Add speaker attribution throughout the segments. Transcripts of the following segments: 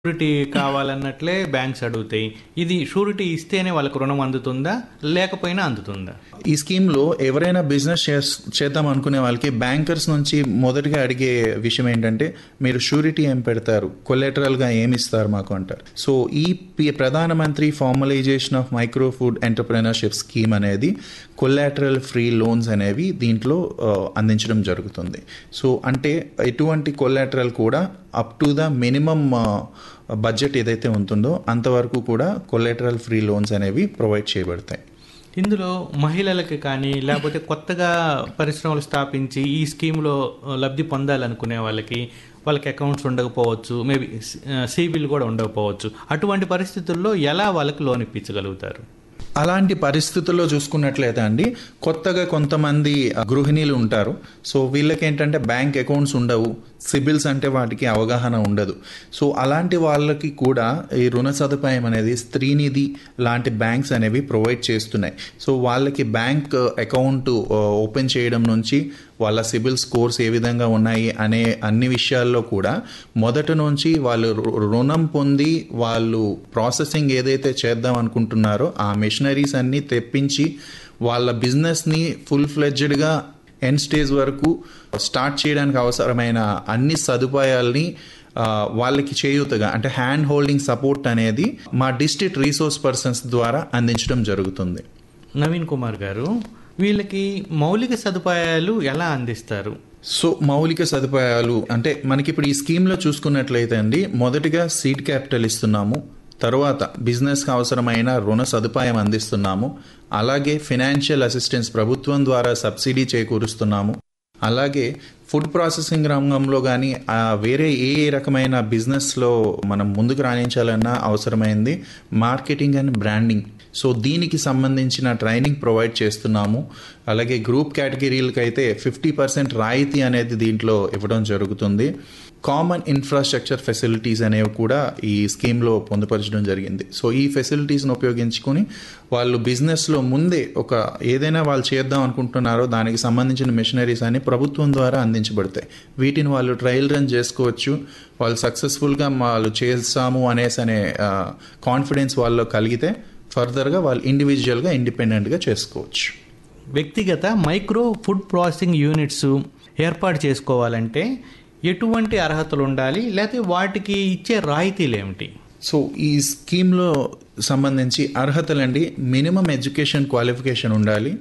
Speaker 1: Surety కావాలన్నట్లే banks అడుగుతాయి. ఇది surety ఇస్తేనే వాళ్ళకు రుణం అందుతుందా, లేకపోయినా అందుతుందా?
Speaker 2: ఈ స్కీమ్లో ఎవరైనా బిజినెస్ చేద్దాం అనుకునే వాళ్ళకి బ్యాంకర్స్ నుంచి మొదటిగా అడిగే విషయం ఏంటంటే, మీరు షూరిటీ ఏం పెడతారు, కొలెటరల్గా ఏమి ఇస్తారు మాకు అంటారు. సో ఈ ప్రధానమంత్రి formalisation of micro food entrepreneurship scheme అనేది కొలాటరల్ ఫ్రీ లోన్స్ అనేవి దీంట్లో అందించడం జరుగుతుంది. సో అంటే ఎటువంటి కొలాటరల్ కూడా up to the minimum budget ఏదైతే ఉంటుందో అంతవరకు కూడా కొలాటరల్ ఫ్రీ లోన్స్ అనేవి ప్రొవైడ్ చేయబడతాయి.
Speaker 1: ఇందులో మహిళలకి కానీ, లేకపోతే కొత్తగా పరిశ్రమలు స్థాపించి ఈ స్కీమ్లో లబ్ధి పొందాలనుకునే వాళ్ళకి అకౌంట్స్ ఉండకపోవచ్చు, మేబీ సిబిల్ కూడా ఉండకపోవచ్చు. అటువంటి పరిస్థితుల్లో ఎలా వాళ్ళకి లోన్ ఇప్పించగలుగుతారు?
Speaker 2: అలాంటి పరిస్థితుల్లో చూసుకున్నట్లయితే అండి, కొత్తగా కొంతమంది గృహిణీలు ఉంటారు. సో వీళ్ళకి ఏంటంటే బ్యాంక్ అకౌంట్స్ ఉండవు, సిబిల్స్ అంటే వాటికి అవగాహన ఉండదు. సో అలాంటి వాళ్ళకి కూడా ఈ రుణ సదుపాయం అనేది స్త్రీనిధి లాంటి బ్యాంక్స్ అనేవి ప్రొవైడ్ చేస్తున్నాయి. సో వాళ్ళకి బ్యాంక్ అకౌంట్ ఓపెన్ చేయడం నుంచి వాళ్ళ సిబిల్ స్కోర్స్ ఏ విధంగా ఉన్నాయి అనే అన్ని విషయాల్లో కూడా మొదటి నుంచి వాళ్ళు రుణం పొంది వాళ్ళు ప్రాసెసింగ్ ఏదైతే చేద్దాం అనుకుంటున్నారో ఆ మెషినరీస్ అన్నీ తెప్పించి వాళ్ళ బిజినెస్ని ఫుల్ ఫ్లెడ్జ్డ్గా ఎండ్ స్టేజ్ వరకు స్టార్ట్ చేయడానికి అవసరమైన అన్ని సదుపాయాల్ని వాళ్ళకి చేయూతగా అంటే హ్యాండ్ హోల్డింగ్ సపోర్ట్ అనేది మా డిస్ట్రిక్ట్ రీసోర్స్ పర్సన్స్ ద్వారా అందించడం జరుగుతుంది.
Speaker 1: నవీన్ కుమార్ గారు, వీళ్ళకి మౌలిక సదుపాయాలు ఎలా అందిస్తారు?
Speaker 2: సో మౌలిక సదుపాయాలు అంటే మనకి ఇప్పుడు ఈ స్కీమ్లో చూసుకున్నట్లయితే అండి, మొదటిగా సీడ్ క్యాపిటల్ ఇస్తున్నాము, తర్వాత బిజినెస్కి అవసరమైన రుణ సదుపాయం అందిస్తున్నాము, అలాగే ఫైనాన్షియల్ అసిస్టెన్స్ ప్రభుత్వం ద్వారా సబ్సిడీ చేకూరుస్తున్నాము, అలాగే ఫుడ్ ప్రాసెసింగ్ రంగంలో కానీ వేరే ఏ రకమైన బిజినెస్లో మనం ముందుకు రాణించాలన్నా అవసరమైంది మార్కెటింగ్ అండ్ బ్రాండింగ్. సో దీనికి సంబంధించిన ట్రైనింగ్ ప్రొవైడ్ చేస్తున్నాము. అలాగే గ్రూప్ కేటగిరీలకు అయితే 50% రాయితీ అనేది దీంట్లో ఇవ్వడం జరుగుతుంది. కామన్ ఇన్ఫ్రాస్ట్రక్చర్ ఫెసిలిటీస్ అనేవి కూడా ఈ స్కీమ్లో పొందుపరచడం జరిగింది. సో ఈ ఫెసిలిటీస్ని ఉపయోగించుకొని వాళ్ళు బిజినెస్లో ముందే ఏదైనా వాళ్ళు చేద్దాం అనుకుంటున్నారో దానికి సంబంధించిన మెషినరీస్ అన్ని ప్రభుత్వం ద్వారా అందించబడతాయి. వీటిని వాళ్ళు ట్రయల్ రన్ చేసుకోవచ్చు. వాళ్ళు సక్సెస్ఫుల్గా వాళ్ళు చేస్తాము అనే కాన్ఫిడెన్స్ వాళ్ళలో కలిగితే ఫర్దర్గా వాళ్ళు ఇండివిజువల్గా ఇండిపెండెంట్గా చేసుకోవచ్చు.
Speaker 1: వ్యక్తిగత మైక్రో ఫుడ్ ప్రాసెసింగ్ యూనిట్స్ ఏర్పాటు చేసుకోవాలంటే ఎటువంటి అర్హతలు ఉండాలి, లేకపోతే వాటికి ఇచ్చే రాయితీలు ఏమిటి?
Speaker 2: సో ఈ స్కీమ్లో సంబంధించి అర్హతలండి, మినిమం ఎడ్యుకేషన్ క్వాలిఫికేషన్ ఉండాలి,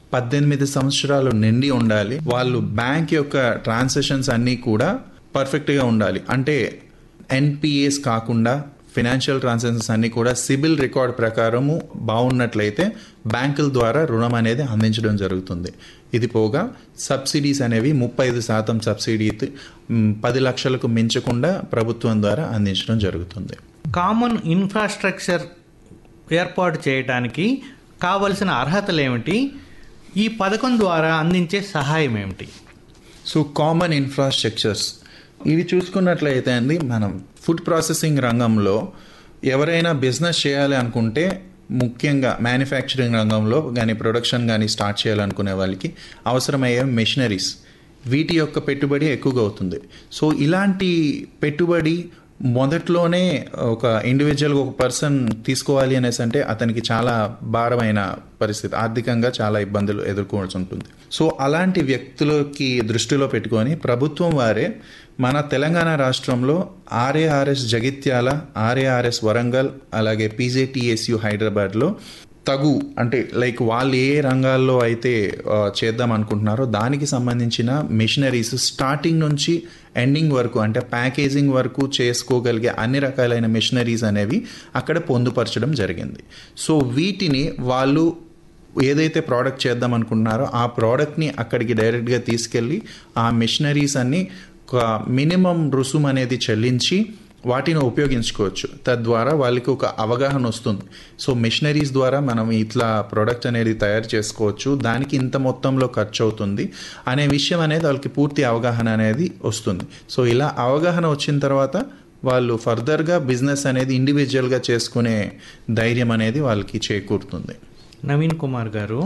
Speaker 2: 18 సంవత్సరాలు నిండి ఉండాలి, వాళ్ళు బ్యాంక్ యొక్క ట్రాన్సాక్షన్స్ అన్నీ కూడా పర్ఫెక్ట్గా ఉండాలి. అంటే ఎన్పిఎస్ కాకుండా ఫైనాన్షియల్ ట్రాన్సాక్షన్స్ అన్నీ కూడా సిబిల్ రికార్డ్ ప్రకారము బాగున్నట్లయితే బ్యాంకుల ద్వారా రుణం అనేది అందించడం జరుగుతుంది. ఇది పోగా సబ్సిడీస్ అనేవి 35% సబ్సిడీ 10 లక్షలకు మించకుండా ప్రభుత్వం ద్వారా అందించడం జరుగుతుంది.
Speaker 1: కామన్ ఇన్ఫ్రాస్ట్రక్చర్ ఏర్పాటు చేయడానికి కావలసిన అర్హతలు ఏమిటి? ఈ పథకం ద్వారా అందించే సహాయం ఏమిటి?
Speaker 2: సో కామన్ ఇన్ఫ్రాస్ట్రక్చర్స్ ఇవి చూసుకున్నట్లయితే అండి, మనం ఫుడ్ ప్రాసెసింగ్ రంగంలో ఎవరైనా బిజినెస్ చేయాలి అనుకుంటే, ముఖ్యంగా మ్యానుఫ్యాక్చరింగ్ రంగంలో కానీ ప్రొడక్షన్ కానీ స్టార్ట్ చేయాలనుకునే వాళ్ళకి అవసరమయ్యే మెషినరీస్, వీటి యొక్క పెట్టుబడి ఎక్కువగా అవుతుంది. సో ఇలాంటి పెట్టుబడి మొదట్లోనే ఒక ఇండివిజువల్గా ఒక పర్సన్ తీసుకోవాలి అనేసి అంటే అతనికి చాలా భారమైన పరిస్థితి, ఆర్థికంగా చాలా ఇబ్బందులు ఎదుర్కోవాల్సి ఉంటుంది. సో అలాంటి వ్యక్తులకి దృష్టిలో పెట్టుకొని ప్రభుత్వం వారే మన తెలంగాణ రాష్ట్రంలో ఆర్ఏఆర్ఎస్ జగిత్యాల, ఆర్ఏఆర్ఎస్ వరంగల్, అలాగే పీజేటీఎస్యు హైదరాబాద్లో అంటే వాళ్ళు ఏ రంగాల్లో అయితే చేద్దాం అనుకుంటున్నారో దానికి సంబంధించిన మెషినరీస్ స్టార్టింగ్ నుంచి ఎండింగ్ వరకు అంటే ప్యాకేజింగ్ వరకు చేసుకోగలిగే అన్ని రకాలైన మెషినరీస్ అనేవి అక్కడ పొందుపరచడం జరిగింది. సో వీటిని వాళ్ళు ఏదైతే ప్రోడక్ట్ చేద్దాం అనుకుంటున్నారో ఆ ప్రోడక్ట్ని అక్కడికి డైరెక్ట్గా తీసుకెళ్ళి ఆ మెషినరీస్ అన్ని ఒక మినిమం రుసుము అనేది చెల్లించి వాటిని ఉపయోగించుకోవచ్చు. తద్వారా వాళ్ళకి ఒక అవగాహన వస్తుంది. సో మెషినరీస్ ద్వారా మనం ఇట్లా ప్రోడక్ట్ అనేది తయారు చేసుకోవచ్చు, దానికి ఇంత మొత్తంలో ఖర్చు అవుతుంది అనే విషయం అనేది వాళ్ళకి పూర్తి అవగాహన అనేది వస్తుంది. సో ఇలా అవగాహన వచ్చిన తర్వాత వాళ్ళు ఫర్దర్గా బిజినెస్ అనేది ఇండివిజువల్గా చేసుకునే ధైర్యం అనేది వాళ్ళకి చేకూరుతుంది.
Speaker 1: నవీన్ కుమార్ గారు,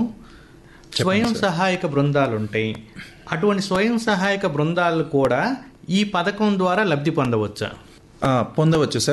Speaker 1: స్వయం సహాయక బృందాలు ఉంటాయి. అటువంటి స్వయం సహాయక బృందాలు కూడా ఈ పథకం ద్వారా లబ్ధి పొందవచ్చా?
Speaker 2: పొందవచ్చు సార్.